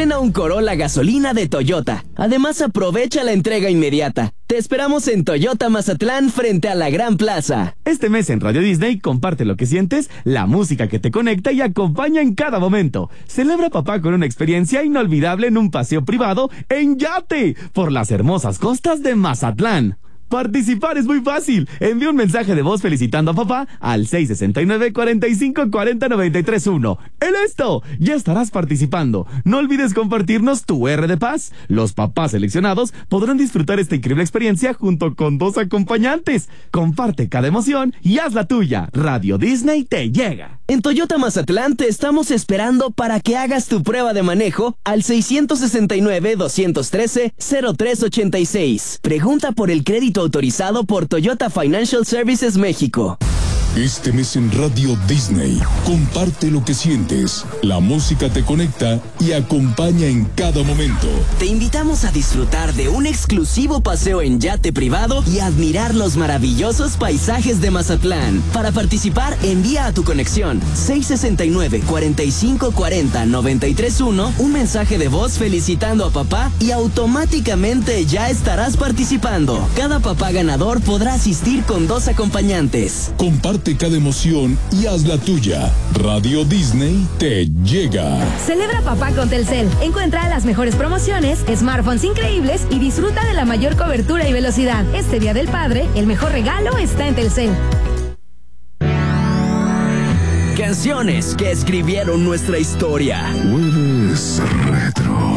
Estrena un Corolla gasolina de Toyota. Además, aprovecha la entrega inmediata. Te esperamos en Toyota Mazatlán frente a la Gran Plaza. Este mes en Radio Disney comparte lo que sientes, la música que te conecta y acompaña en cada momento. Celebra papá con una experiencia inolvidable en un paseo privado en yate por las hermosas costas de Mazatlán. Participar es muy fácil. Envía un mensaje de voz felicitando a papá al 669-4540-931. ¡En esto! Ya estarás participando. No olvides compartirnos tu R de paz. Los papás seleccionados podrán disfrutar esta increíble experiencia junto con 2 acompañantes. Comparte cada emoción y haz la tuya. Radio Disney te llega. En Toyota Mazatlán te estamos esperando para que hagas tu prueba de manejo al 669-213-0386. Pregunta por el crédito autorizado por Toyota Financial Services México. Este mes en Radio Disney, comparte lo que sientes, la música te conecta y acompaña en cada momento. Te invitamos a disfrutar de un exclusivo paseo en yate privado y admirar los maravillosos paisajes de Mazatlán. Para participar, envía a tu conexión 669-4540-931 un mensaje de voz felicitando a papá y automáticamente ya estarás participando. Cada papá ganador podrá asistir con 2 acompañantes. Comparte cada emoción y haz la tuya. Radio Disney te llega. Celebra papá con Telcel. Encuentra las mejores promociones, smartphones increíbles y disfruta de la mayor cobertura y velocidad. Este Día del Padre, el mejor regalo está en Telcel. Canciones que escribieron nuestra historia. Hueles retro.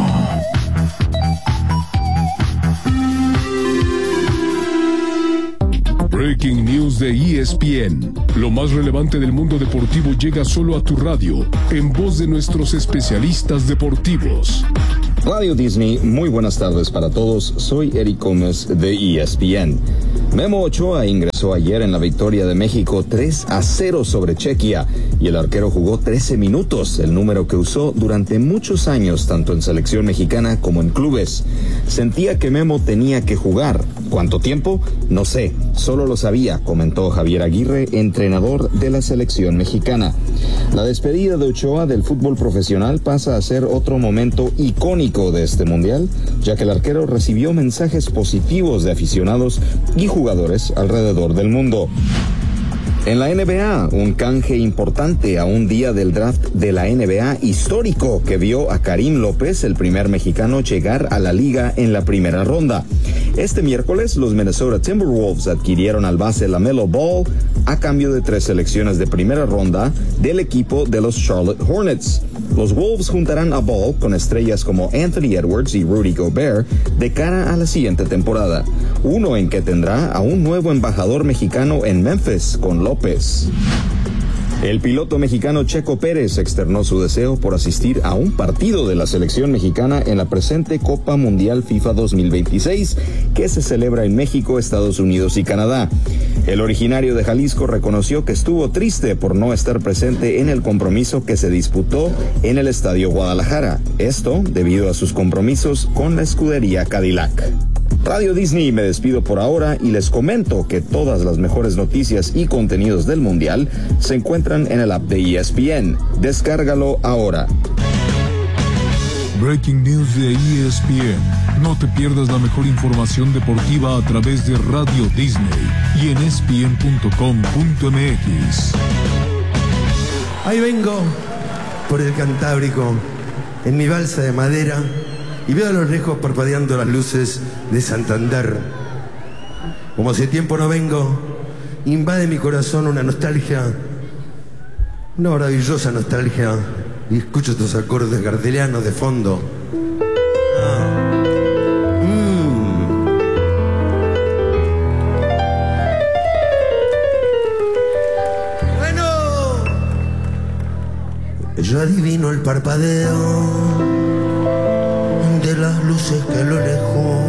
Breaking News de ESPN. Lo más relevante del mundo deportivo llega solo a tu radio, en voz de nuestros especialistas deportivos. Radio Disney, muy buenas tardes para todos. Soy Eric Gómez de ESPN. Memo Ochoa ingresó ayer en la victoria de México 3-0 sobre Chequia y el arquero jugó 13 minutos, el número que usó durante muchos años tanto en selección mexicana como en clubes. Sentía que Memo tenía que jugar. ¿Cuánto tiempo? No sé, solo lo sabía, comentó Javier Aguirre, entrenador de la selección mexicana. La despedida de Ochoa del fútbol profesional pasa a ser otro momento icónico de este mundial, ya que el arquero recibió mensajes positivos de aficionados y jugadores alrededor del mundo. En la NBA, un canje importante a un día del draft de la NBA histórico que vio a Karim López, el primer mexicano, llegar a la liga en la primera ronda. Este miércoles, los Minnesota Timberwolves adquirieron al base LaMelo Ball a cambio de 3 selecciones de primera ronda del equipo de los Charlotte Hornets. Los Wolves juntarán a Ball con estrellas como Anthony Edwards y Rudy Gobert de cara a la siguiente temporada, uno en que tendrá a un nuevo embajador mexicano en Memphis con López. El piloto mexicano Checo Pérez externó su deseo por asistir a un partido de la selección mexicana en la presente Copa Mundial FIFA 2026, que se celebra en México, Estados Unidos y Canadá. El originario de Jalisco reconoció que estuvo triste por no estar presente en el compromiso que se disputó en el Estadio Guadalajara, esto debido a sus compromisos con la escudería Cadillac. Radio Disney, me despido por ahora y les comento que todas las mejores noticias y contenidos del Mundial se encuentran en el app de ESPN. Descárgalo ahora. Breaking News de ESPN. No te pierdas la mejor información deportiva a través de Radio Disney y en espn.com.mx. Ahí vengo por el Cantábrico, en mi balsa de madera, y veo a lo lejos parpadeando las luces de Santander. Como hace tiempo no vengo, invade mi corazón una nostalgia, una maravillosa nostalgia, y escucho estos acordes gardelianos de fondo. Bueno, yo adivino el parpadeo de las luces que a lo lejos